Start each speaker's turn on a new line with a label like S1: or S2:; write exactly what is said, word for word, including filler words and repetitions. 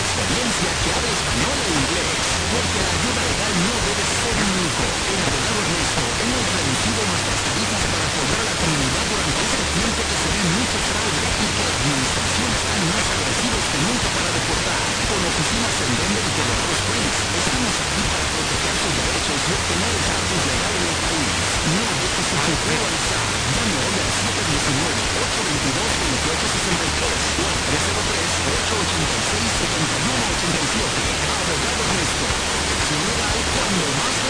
S1: experiencia que habla español e inglés, porque la ayuda legal no debe ser un lujo. En Abogado Ernesto hemos reducido nuestras tarifas para apoyar a la comunidad durante este tiempo que se ve mucho fraude y que la administración está más agresivos que nunca para deportar. Con oficinas en Denver y Colorado Springs, estamos aquí para proteger sus derechos y obtener el estatus legal en el país. No deje su futuro al azar. Llame hoy al siete uno nueve, ocho dos dos, dos ocho seis tres o al tres cero tres, ocho ocho seis, siete uno ocho siete. Abogado Ernesto, protección legal cuando más